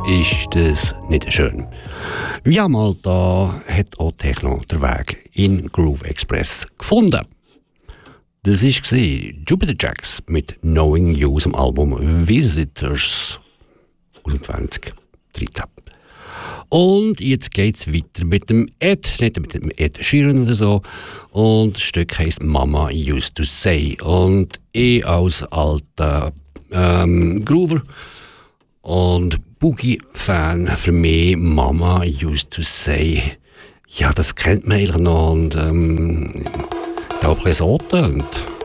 Ist das nicht schön? Wie einmal da hat auch Techno den Weg in Groove Express gefunden. Das war Jupiter Jacks mit Knowing You aus dem Album Visitors aus dem 2013. Und jetzt geht es weiter mit dem Ed, nicht mit dem Ed Sheeran oder so. Und das Stück heisst Mama Used to Say. Und ich als alter Groover und Boogie-Fan, für mich Mama Used to Say, ja, das kennt man eigentlich noch und ich glaube, es so tönt.